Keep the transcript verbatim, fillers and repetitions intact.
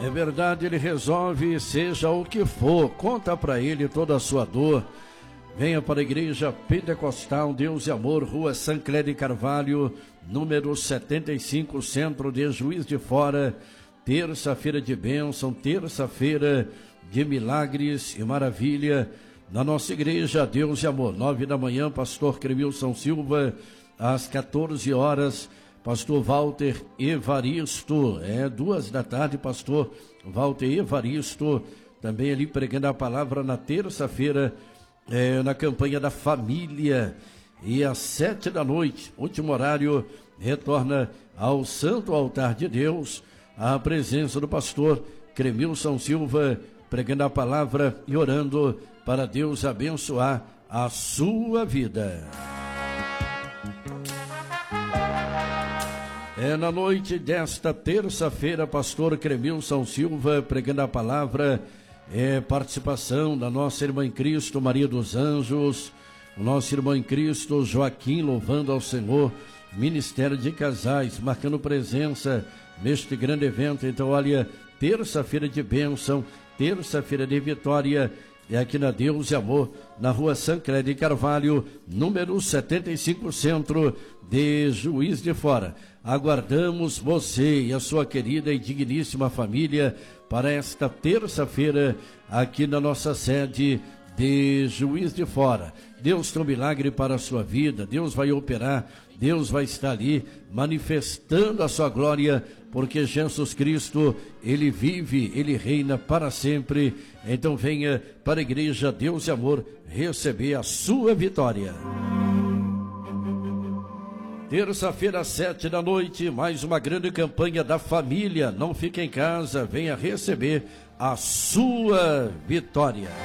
É verdade, Ele resolve, seja o que for. Conta para Ele toda a sua dor. Venha para a Igreja Pentecostal Deus e Amor, Rua São Clédio de Carvalho, número setenta e cinco, Centro de Juiz de Fora. Terça-feira de bênção, terça-feira de milagres e maravilha. Na nossa Igreja Deus e Amor, nove da manhã, pastor Cremilson Silva, às quatorze horas, pastor Walter Evaristo, é duas da tarde, pastor Walter Evaristo, também ali pregando a palavra na terça-feira, é, na campanha da família. E às sete da noite, último horário, retorna ao Santo Altar de Deus, a presença do pastor Cremilson Silva, pregando a palavra e orando para Deus abençoar a sua vida. É na noite desta terça-feira, pastor Cremilson Silva, pregando a palavra, é participação da nossa irmã em Cristo, Maria dos Anjos, o nosso irmão em Cristo, Joaquim, louvando ao Senhor, Ministério de Casais, marcando presença neste grande evento. Então, olha, terça-feira de bênção, terça-feira de vitória, é aqui na Deus e Amor, na Rua São Clédio de Carvalho, número setenta e cinco, Centro de Juiz de Fora. Aguardamos você e a sua querida e digníssima família para esta terça-feira aqui na nossa sede de Juiz de Fora. Deus tem um milagre para a sua vida, Deus vai operar, Deus vai estar ali manifestando a sua glória, porque Jesus Cristo, Ele vive, Ele reina para sempre. Então venha para a Igreja Deus e Amor receber a sua vitória. Terça-feira, às sete da noite, mais uma grande campanha da família. Não fique em casa, venha receber a sua vitória.